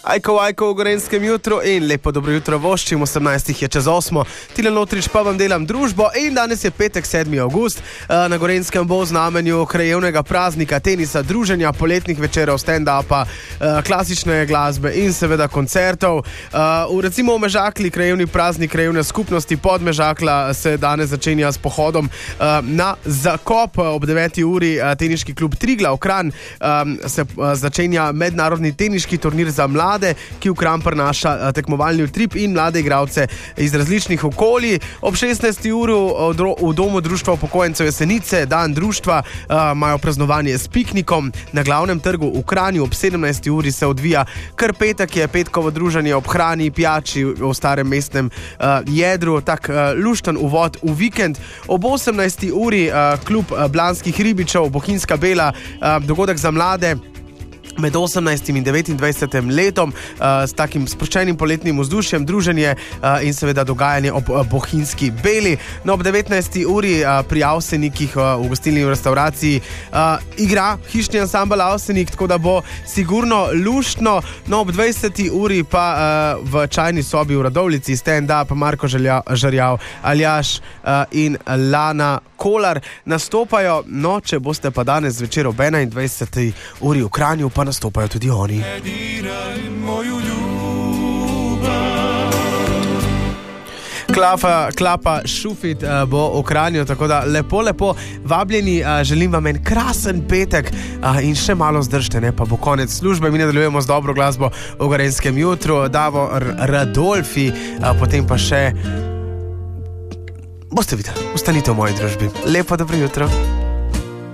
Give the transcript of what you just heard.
Ajko v Gorenskem jutru in lepo dobro jutro voščim, 18 je čez 8. Tile Lotrič pa vam delam družbo in danes je petek 7. avgust. Na Gorenskem bo v znamenju krajevnega praznika, tenisa, druženja, poletnih večerov, stand-upa, klasične glasbe in seveda koncertov. Recimo v Mežakli krajevni praznik krajevne skupnosti Podmežakla se danes začenja s pohodom na Zakop. Ob 9. uri teniški klub Triglav Kranj se začenja mednarodni teniški turnir za mlade, ki v Kranj prinaša tekmovalni utrip in mlade igralce iz različnih okolij. Ob 16. uri v domu društva upokojencev Jesenice, dan društva, imajo praznovanje s piknikom na glavnem trgu v Kranju. Ob 17. uri se odvija kar petek, je petkovo druženje ob hrani, pijači v starem mestnem jedru, tak lušten uvod v vikend. Ob 18. uri klub Blanskih ribičev, Bohinjska Bela, dogodek za mlade med 18. in 29. letom s takim sproščenim poletnim vzdušjem, druženje in seveda dogajanje ob Bohinjski Beli. No, ob 19. uri pri Avsenikih v gostilni in restauraciji igra hišni ansambel Avsenik, tako da bo sigurno luštno. No, ob 20. uri pa v čajni sobi v Radovljici stand-up Marko Žarjav, Aljaž in Lana Kolar nastopajo. No, če boste pa danes zvečer ob 21. uri v Kranju, pa nastopajo tudi oni. Klapa Šufit bo v Kranju, tako da lepo vabljeni, želim vam en krasen petek in še malo zdržte, ne, pa bo konec službe. Mi nadaljujemo z dobro glasbo v Gorenskem jutru, Davo Radolfi, potem pa še boste videli, ostanite v moji družbi. Lepo dobro jutro.